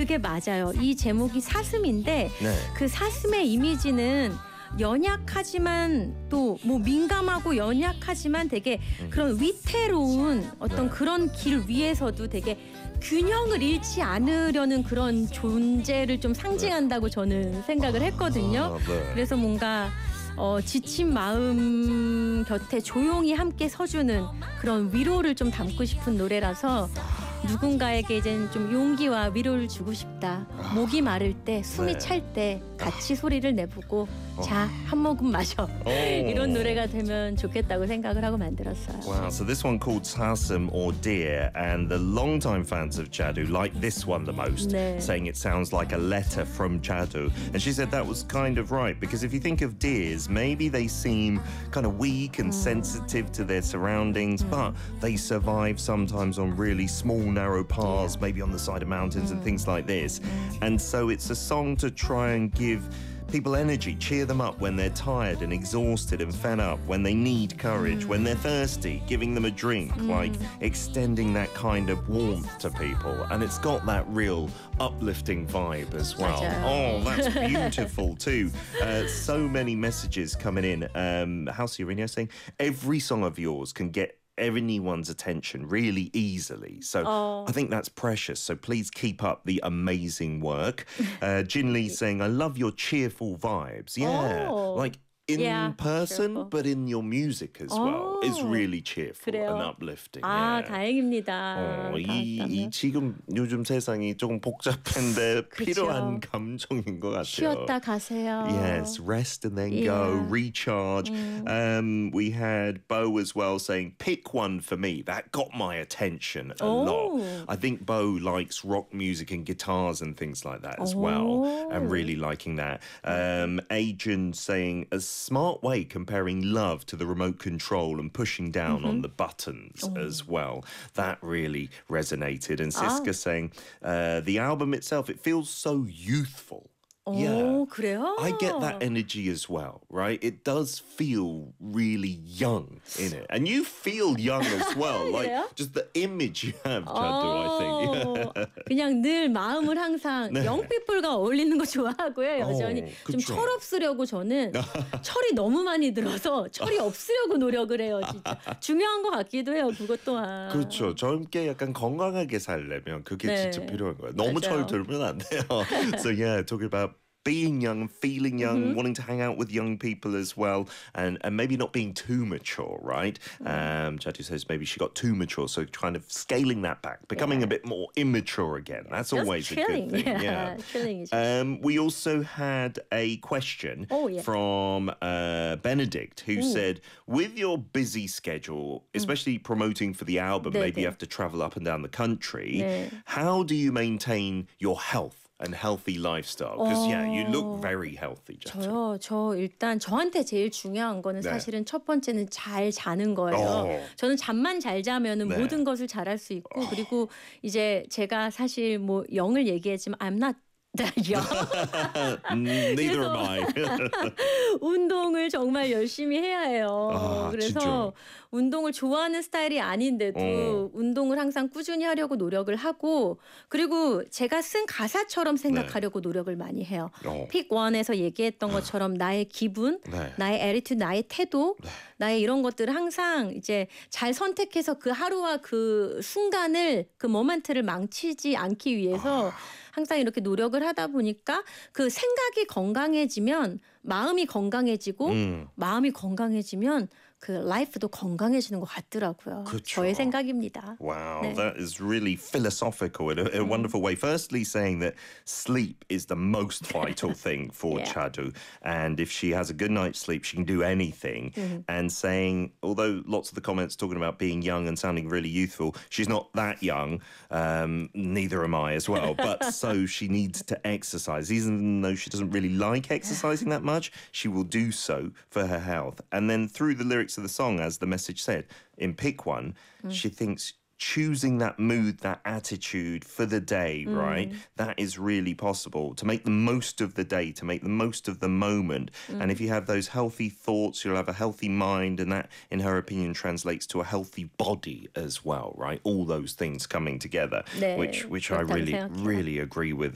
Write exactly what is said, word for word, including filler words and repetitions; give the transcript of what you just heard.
그게 맞아요. 이 제목이 사슴인데 네. 그 사슴의 이미지는 연약하지만 또 뭐 민감하고 연약하지만 되게 그런 위태로운 어떤 네. 그런 길 위에서도 되게 균형을 잃지 않으려는 그런 존재를 좀 상징한다고 저는 생각을 했거든요. 아, 네. 그래서 뭔가 어, 지친 마음 곁에 조용히 함께 서주는 그런 위로를 좀 담고 싶은 노래라서 누군가에게 이젠 좀 용기와 위로를 주고 싶다. 목이 마를 때, 숨이 네. 찰 때 같이 소리를 내보고 어. 자, 한 모금 마셔. 오. 이런 노래가 되면 좋겠다고 생각을 하고 만들었어요. Wow, so this one called Sasam or Dear, and the longtime fans of Jadu like this one the most, 네. saying it sounds like a letter from Jadu. And she said that was kind of right, because if you think of deers, maybe they seem kind of weak and sensitive to their surroundings, but they survive sometimes on really small, narrow paths, maybe on the side of mountains and things like this. And so it's a song to try and give people energy, cheer them up when they're tired and exhausted and fed up, when they need courage, when they're thirsty, giving them a drink, like extending that kind of warmth to people. And it's got that real uplifting vibe as well. 맞아요. Oh, that's beautiful too. Uh, so many messages coming in. Um, House Urania saying, every song of yours can get anyone's attention really easily. So Oh. I think that's precious. So please keep up the amazing work. Uh, Jin Lee saying, I love your cheerful vibes. Yeah. Oh. Like in Yeah, person, cheerful. but in your music as well. It's Oh. really cheerful 그래요? and uplifting. 아, yeah. 다행입니다. 어, 이, 다행이다. 이 지금 요즘 세상이 조금 복잡한데 그쵸. 필요한 감정인 것 같아요. 쉬었다 가세요. Yes, rest and then go, Yeah. recharge. Um, we had Bo as well saying, pick one for me. That got my attention a Oh. lot. I think Bo likes rock music and guitars and things like that as well. Oh. I'm really liking that. Um, Adrian saying, a smart way comparing love to the remote control and pushing down on the buttons as well. That really resonated. And Siska saying, uh, the album itself, it feels so youthful. 오, 그래요? I get that energy as well, right? It does feel really young in it. And you feel young as well. Like 그래요? just the image you have, Jadu, I think. 어, 그냥 늘 마음을 항상 네. 영피플과 어울리는 거 좋아하고요. 여전히 어, 좀 그쵸. 철없으려고 저는 철이 너무 많이 들어서 철이 없으려고 노력을 해요. 진짜 중요한 것 같기도 해요. 그것 또한. 그렇죠. 젊게 약간 건강하게 살려면 그게 네. 진짜 필요한 거예요. 너무 철 맞아요. 들면 안 돼요. So yeah, talking about being young, feeling young, wanting to hang out with young people as well, and, and maybe not being too mature, right? Um, Jadu says maybe she got too mature, so kind of scaling that back, becoming Yeah. a bit more immature again. That's Just always chilling. a good thing. Yeah, chilling is Um, we also had a question Oh, yeah. from uh, Benedict, who said, with your busy schedule, especially promoting for the album, 네, maybe 네. you have to travel up and down the country, 네. how do you maintain your health and healthy lifestyle? Because, yeah, you look very healthy, Jadu. 저요, 저 일단 저한테 제일 중요한 거는 네. 사실은 첫 번째는 잘 자는 거예요. 어. 저는 잠만 잘 자면은 네. 모든 것을 잘할 수 있고 그리고 이제 제가 사실 뭐 영을 얘기했지만 I'm not that young. Neither am I. 운동을 정말 열심히 해야 해요. 아, 그래서 진짜? 운동을 좋아하는 스타일이 아닌데도 어. 운동을 항상 꾸준히 하려고 노력을 하고 그리고 제가 쓴 가사처럼 생각하려고 노력을 많이 해요. 어. 픽 원에서 얘기했던 것처럼 나의 기분, 네. 나의 에티튜드, 나의 태도, 나의 이런 것들을 항상 이제 잘 선택해서 그 하루와 그 순간을 그 모멘트를 망치지 않기 위해서 항상 이렇게 노력을 하다 보니까 그 생각이 건강해지면 마음이 건강해지고 음. 마음이 건강해지면 그 라이프도 건강해지는 것 같더라고요. 그쵸. 저의 생각입니다. Wow, 네. that is really philosophical in a, in a wonderful way. Firstly, saying that sleep is the most vital thing for Yeah. Jadu, and if she has a good night's sleep, she can do anything. And saying, although lots of the comments talking about being young and sounding really youthful, she's not that young. Um, neither am I as well. But so she needs to exercise, even though she doesn't really like exercising that much. She will do so for her health. And then through the lyrics of the song, as the message said, in Pick One, she thinks choosing that mood, that attitude for the day, right? That is really possible to make the most of the day, to make the most of the moment. And if you have those healthy thoughts, you'll have a healthy mind, and that, in her opinion, translates to a healthy body as well, right? All those things coming together, 네, which which I 그렇다고 really, 생각해요. really agree with